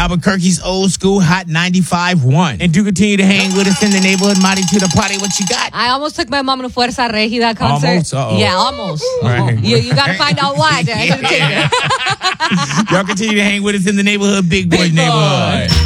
Albuquerque's old school Hot 95.1. And do continue to hang with us in the neighborhood. Marty to the party. What you got? I almost took my mom to Fuerza Regida concert. Almost? Uh-oh. Yeah, almost. Right. You got to find out why. I didn't take her. Y'all continue to hang with us in the neighborhood. Big Boy Big Boy. Neighborhood.